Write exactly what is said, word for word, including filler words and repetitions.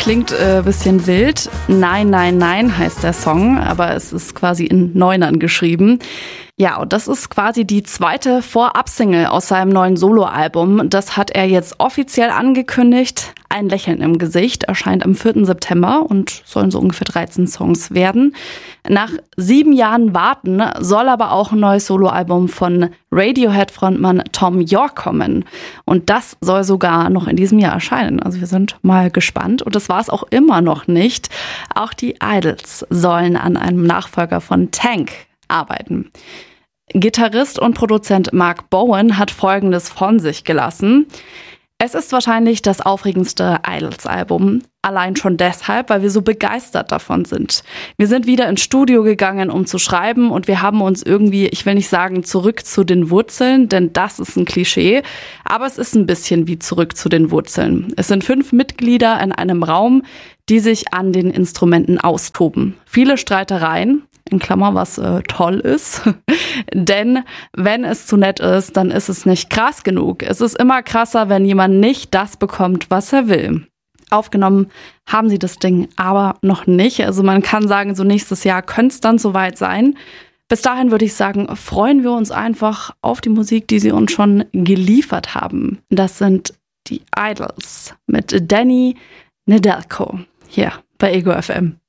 klingt ein äh, bisschen wild. Nein, nein, nein heißt der Song, aber es ist quasi in Neunern geschrieben. Ja, und das ist quasi die zweite Vorab-Single aus seinem neuen Soloalbum. Das hat er jetzt offiziell angekündigt. Ein Lächeln im Gesicht erscheint am vierten September und sollen so ungefähr dreizehn Songs werden. Nach sieben Jahren Warten soll aber auch ein neues Soloalbum von Radiohead-Frontmann Thom Yorke kommen. Und das soll sogar noch in diesem Jahr erscheinen. Also wir sind mal gespannt. Und das war es auch immer noch nicht. Auch die Idols sollen an einem Nachfolger von Tank arbeiten. Gitarrist und Produzent Mark Bowen hat Folgendes von sich gelassen. Es ist wahrscheinlich das aufregendste Idols-Album. Allein schon deshalb, weil wir so begeistert davon sind. Wir sind wieder ins Studio gegangen, um zu schreiben, und wir haben uns irgendwie, ich will nicht sagen zurück zu den Wurzeln, denn das ist ein Klischee, aber es ist ein bisschen wie zurück zu den Wurzeln. Es sind fünf Mitglieder in einem Raum, die sich an den Instrumenten austoben. Viele Streitereien, in Klammer, was äh, toll ist. Denn wenn es zu nett ist, dann ist es nicht krass genug. Es ist immer krasser, wenn jemand nicht das bekommt, was er will. Aufgenommen haben sie das Ding aber noch nicht. Also man kann sagen, so nächstes Jahr könnte es dann soweit sein. Bis dahin würde ich sagen, freuen wir uns einfach auf die Musik, die sie uns schon geliefert haben. Das sind die Idols mit Danny Nedelko hier bei Ego F M.